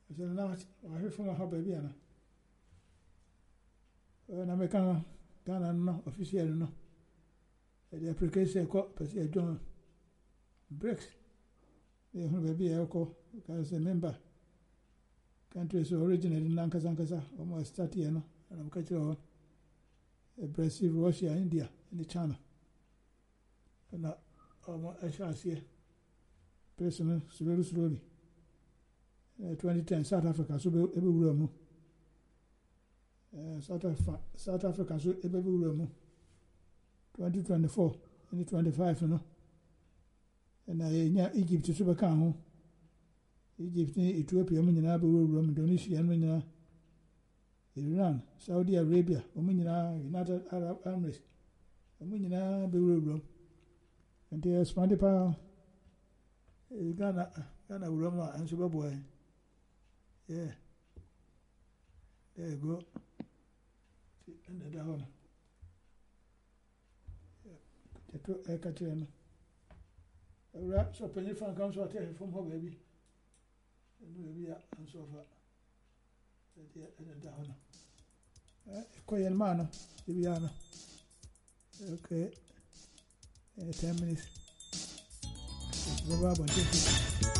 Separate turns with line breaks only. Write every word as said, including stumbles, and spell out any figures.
I said, now I hear from a baby. And I make a Ghana no official no. The application called Percy John Bricks. The baby I call because a member. Countries originated in Lancaster, almost thirty years, and I'm catching Brazil, Russia, India, and China. And now, I shall see personal slowly, slowly. twenty ten, South Africa, so every room. South Africa, South Africa, so every room. twenty twenty-four, and twenty-five, you know. And I Egypt to super count. Egypt, Ethiopia, Indonesia, Iran, Saudi Arabia, United Arab Emirates, and they are smarty power. Ghana, Ghana, Roma, and Super Boy. Yeah, there you go. And the down. The two Ekaterina. So, Penny Fan comes from her baby. Maybe and so far. Koyan Mano, Ibiana. Okay, ten minutes.